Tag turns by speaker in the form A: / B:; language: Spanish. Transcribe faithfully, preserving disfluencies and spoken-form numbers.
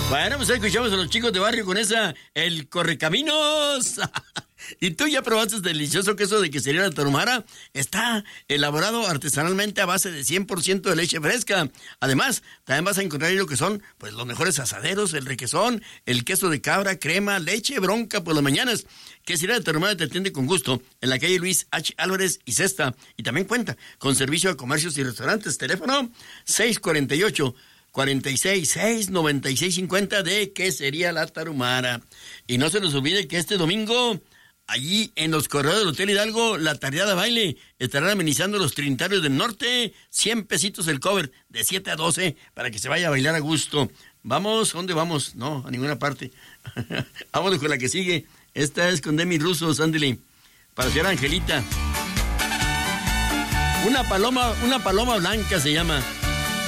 A: Bueno, pues escuchamos a los chicos de barrio con esa, el Correcaminos. ¿Y tú ya probaste el delicioso queso de quesería La Tarahumara? Está elaborado artesanalmente a base de cien por ciento de leche fresca. Además, también vas a encontrar ahí lo que son pues los mejores asaderos, el requesón, el queso de cabra, crema, leche, bronca por las mañanas. Quesería La Tarahumara te atiende con gusto en la calle Luis H. Álvarez y Cesta. Y también cuenta con servicio a comercios y restaurantes. Teléfono seis cuarenta y ocho, cuarenta y seis, seis, noventa y seis cincuenta de Quesería La Tarahumara. Y no se nos olvide que este domingo, allí en los corredores del Hotel Hidalgo, la Tardeada Baile, estarán amenizando los Trinitarios del Norte, cien pesitos el cover, de siete a doce, para que se vaya a bailar a gusto. ¿Vamos? ¿A dónde vamos? No, a ninguna parte. Vámonos con la que sigue. Esta es con Demi Russo, ándele, para ser Angelita. Una paloma, una paloma blanca se llama.